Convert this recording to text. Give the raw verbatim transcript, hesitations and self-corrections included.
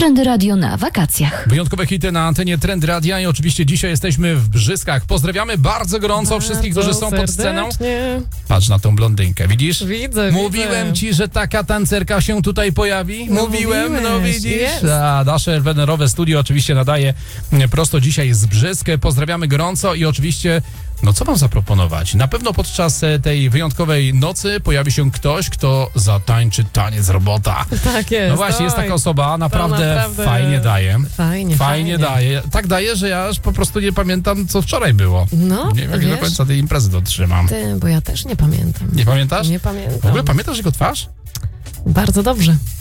Trendy Radio na wakacjach. Wyjątkowe hity na antenie Trendy Radia i oczywiście dzisiaj jesteśmy w Brzyskach. Pozdrawiamy bardzo gorąco bardzo wszystkich, którzy są pod sceną. Patrz na tą blondynkę, widzisz? Widzę, Mówiłem widzę. ci, że taka tancerka się tutaj pojawi. No Mówiłem, mówiłeś, no widzisz. jest. A nasze wenerowe studio oczywiście nadaje prosto dzisiaj z Brzysk. Pozdrawiamy gorąco i oczywiście no co wam zaproponować? Na pewno podczas tej wyjątkowej nocy pojawi się ktoś, kto zatańczy taniec robota. Tak jest. No właśnie, jest taka osoba, naprawdę, naprawdę fajnie daje. Fajnie, Fajnie, fajnie daje. Tak daje, że ja już po prostu nie pamiętam, co wczoraj było. No, Nie wiem, jak wiesz? do końca tej imprezy dotrzymam. Ty, bo ja też nie pamiętam. Nie pamiętasz? Nie pamiętam. W ogóle pamiętasz jego twarz? Bardzo dobrze.